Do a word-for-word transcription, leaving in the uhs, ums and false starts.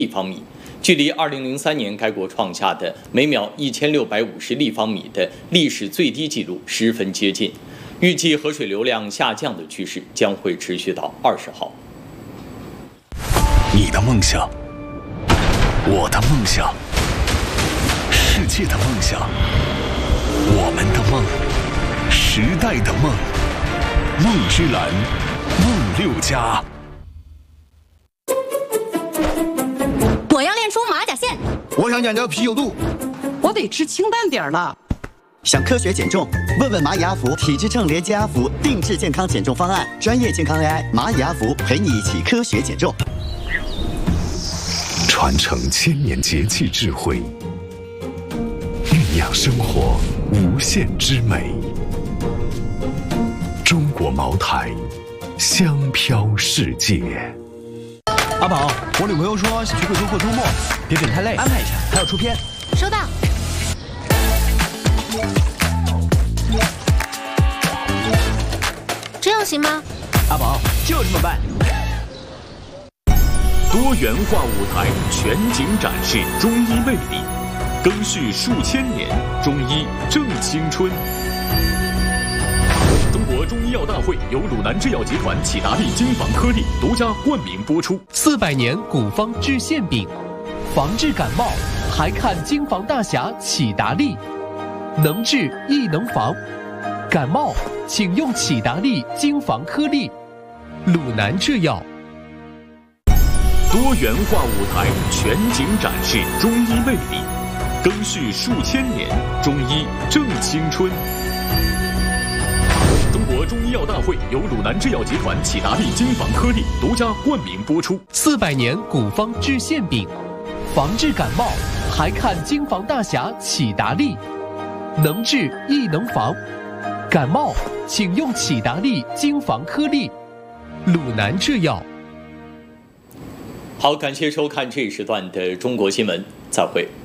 立方米，距离二零零三年该国创下的每秒一千六百五十立方米的历史最低纪录十分接近。预计河水流量下降的趋势将会持续到二十号。 你的梦想，我的梦想，世界的梦想，我们的梦，时代的梦，梦之蓝，梦六家。 我要练出马甲线。 我想减掉啤酒肚。 我得吃清淡点儿了。 想科学减重？问问蚂蚁阿福体脂秤连接阿福定制健康减重方案，专业健康 A I 蚂蚁阿福陪你一起科学减重， 传承千年节气智慧，酝酿生活无限之美。中国茅台，香飘世界。 阿宝，我女朋友说想去贵州过周末，别等太累，安排一下，还要出片。 收到。这样行吗？ 阿宝，就这么办。 多元化舞台全景展示中医魅力，更续数千年，中医正青春。中国中医药大会由鲁南制药集团启达利金防颗粒独家冠名播出。 四百年古方治馅饼，防治感冒还看金防大侠启达利，能治亦能防。感冒请用启达利金防颗粒，鲁南制药。 多元化舞台全景展示中医魅力，更续数千年，中医正青春。中国中医药大会由鲁南制药集团启达利金防颗粒独家冠名播出。 四百年古方治馅饼，防治感冒还看金防大侠启达利，能治亦能防。感冒请用启达利金防颗粒，鲁南制药。 好，感谢收看这一时段的中国新闻，再会。